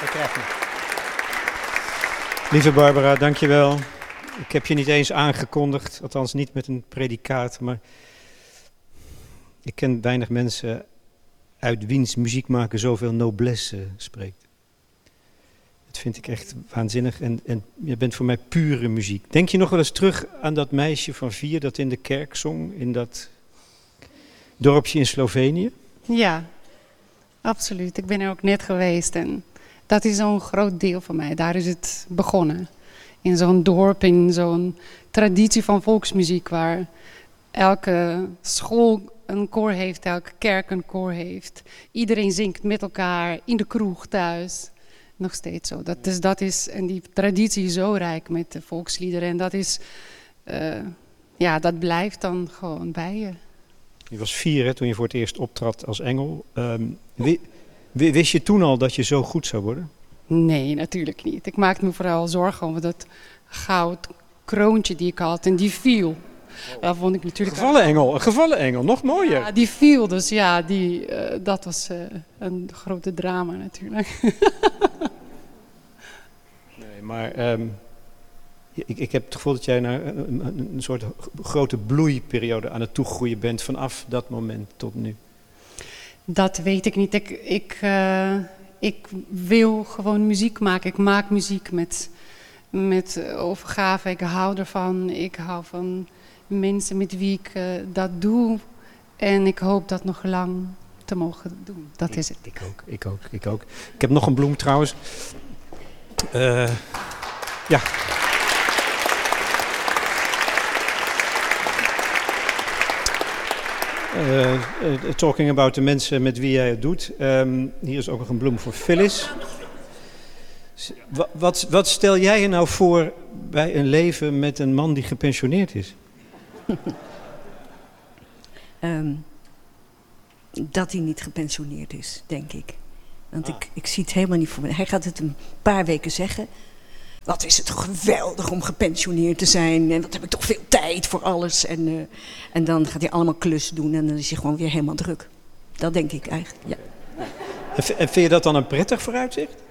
Dat krijg je. Lieve Barbara, dankjewel. Ik heb je niet eens aangekondigd, althans niet met een predicaat, maar ik ken weinig mensen uit wiens muziek maken zoveel noblesse spreekt. Dat vind ik echt waanzinnig en je bent voor mij pure muziek. Denk je nog wel eens terug aan dat meisje van 4 dat in de kerk zong, in dat dorpje in Slovenië? Ja, absoluut. Ik ben er ook net geweest en dat is zo'n groot deel van mij. Daar is het begonnen. In zo'n dorp, in zo'n traditie van volksmuziek waar elke school een koor heeft, elke kerk een koor heeft. Iedereen zingt met elkaar in de kroeg thuis. Nog steeds zo. En die traditie is zo rijk met de volksliederen. En dat is, dat blijft dan gewoon bij je. Je was 4 hè, toen je voor het eerst optrad als engel. Wist je toen al dat je zo goed zou worden? Nee, natuurlijk niet. Ik maakte me vooral zorgen over dat goud kroontje die ik had. En die viel. Dat vond ik natuurlijk... Een gevallen engel, nog mooier. Ja, die viel. Dus ja, dat was een grote drama natuurlijk. Nee, maar ik heb het gevoel dat jij naar een soort grote bloeiperiode aan het toegroeien bent vanaf dat moment tot nu. Dat weet ik niet. Ik wil gewoon muziek maken. Ik maak muziek met overgave. Ik hou ervan. Ik hou van mensen met wie ik dat doe. En ik hoop dat nog lang te mogen doen. Dat is het. Ik ook. Ik heb nog een bloem trouwens. Ja. Talking about de mensen met wie jij het doet. Hier is ook nog een bloem voor Phyllis. Wat stel jij je nou voor bij een leven met een man die gepensioneerd is? Dat hij niet gepensioneerd is, denk ik. Want ik zie het helemaal niet voor me. Hij gaat het een paar weken zeggen. Wat is het geweldig om gepensioneerd te zijn. En wat heb ik toch veel tijd voor alles. En dan gaat hij allemaal klus doen. En dan is hij gewoon weer helemaal druk. Dat denk ik eigenlijk, ja. En vind je dat dan een prettig vooruitzicht?